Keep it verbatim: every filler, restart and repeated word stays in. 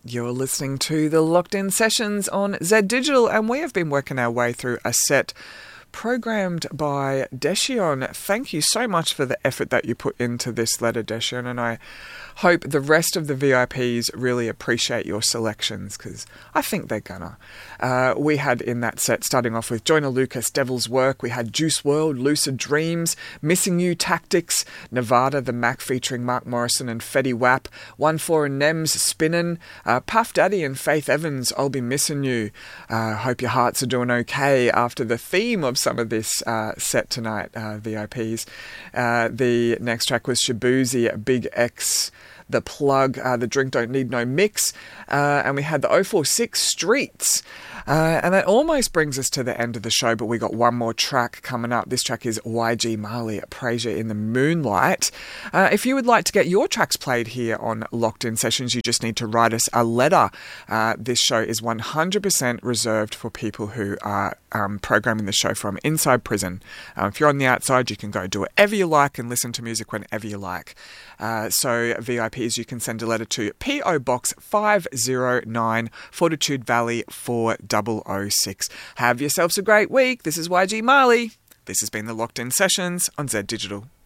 You're listening to the Locked In Sessions on Z Digital, and we have been working our way through a set programmed by Deshion. Thank you so much for the effort that you put into this letter, Deshion, and I hope the rest of the V I Ps really appreciate your selections, because I think they're gonna. Uh, we had in that set, starting off with Joyner Lucas, Devil's Work. We had Juice world, Lucid Dreams, Missing You, Tactics, Nevada, The Mac featuring Mark Morrison and Fetty Wap, one four and Nems, Spinnin', uh, Puff Daddy and Faith Evans, I'll Be Missing You. Uh, hope your hearts are doing okay after the theme of some of this uh, set tonight, uh, V I Ps. Uh, the next track was Shabuzi, Big X, The Plug, uh, The Drink Don't Need No Mix, uh, and we had the oh four six Streets. Uh, and that almost brings us to the end of the show, but we got one more track coming up. This track is Y G Marley, Praise You in the Moonlight. Uh, if you would like to get your tracks played here on Locked In Sessions, you just need to write us a letter. Uh, this show is one hundred percent reserved for people who are um, programming the show from inside prison. Uh, if you're on the outside, you can go do whatever you like and listen to music whenever you like. Uh, so V I Ps, you can send a letter to P O Box five oh nine, Fortitude Valley four oh oh six. Have yourselves a great week. This is Y G Marley. This has been the Locked In Sessions on Z Digital.